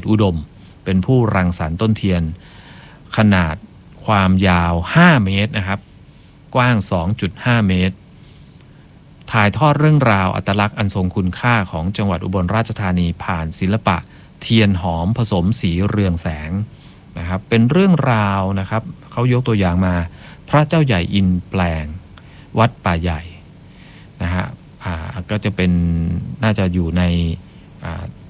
ตอุดมเป็นผู้รังสรรค์ต้นเทียนขนาดความยาว5 เมตรนะครับกว้าง 2.5 เมตรถ่ายทอดเรื่องราวอัตลักษณ์อันทรงคุณค่าของจังหวัดอุบลราชธานีผ่านศิลปะเทียนหอมผสมสีเรืองแสงนะครับเป็นเรื่องราวนะครับเขายกตัวอย่างมาพระเจ้าใหญ่อินแปลงวัดป่าใหญ่นะฮะก็จะเป็นน่าจะอยู่ใน